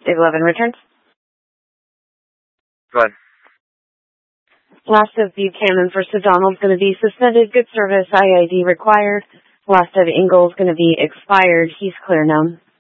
Dave 11 returns. Go ahead. Last of Buchanan for Donald's going to be suspended. Good service. IID required. Last of Ingalls going to be expired. He's clear now.